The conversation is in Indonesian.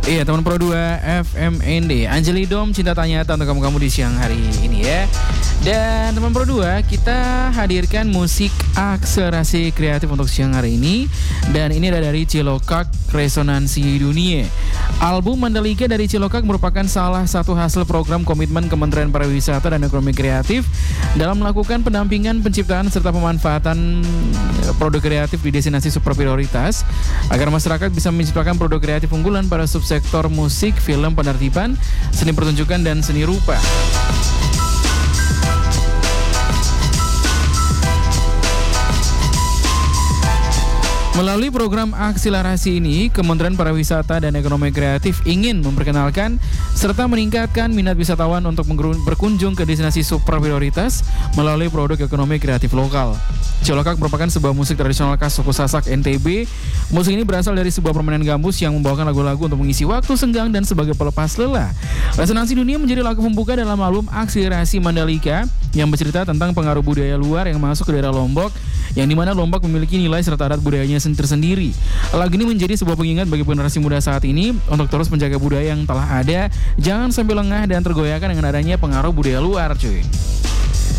Iya, teman Pro 2 FMND Anjali Dom, cinta tanya untuk kamu-kamu di siang hari ini ya. Dan teman Pro 2, kita hadirkan musik akselerasi kreatif untuk siang hari ini. Dan ini ada dari Cilokak Resonansi Dunia. Album Mandalika dari Cilokak merupakan salah satu hasil program komitmen Kementerian Pariwisata dan Ekonomi Kreatif dalam melakukan pendampingan penciptaan serta pemanfaatan produk kreatif di destinasi super prioritas agar masyarakat bisa menciptakan produk kreatif unggulan pada subsektor musik, film, penertiban, seni pertunjukan, dan seni rupa. Melalui program akselerasi ini, Kementerian Pariwisata dan Ekonomi Kreatif ingin memperkenalkan serta meningkatkan minat wisatawan untuk berkunjung ke destinasi super prioritas melalui produk ekonomi kreatif lokal. Cilokak merupakan sebuah musik tradisional khas suku Sasak NTB. Musik ini berasal dari sebuah permainan gambus yang membawakan lagu-lagu untuk mengisi waktu senggang dan sebagai pelepas lelah. Resonansi Dunia menjadi lagu pembuka dalam album Akselerasi Mandalika yang bercerita tentang pengaruh budaya luar yang masuk ke daerah Lombok, yang dimana Lombok memiliki nilai serta adat budayanya tersendiri. Lagu ini menjadi sebuah pengingat bagi generasi muda saat ini untuk terus menjaga budaya yang telah ada, jangan sampai lengah dan tergoyahkan dengan adanya pengaruh budaya luar, cuy.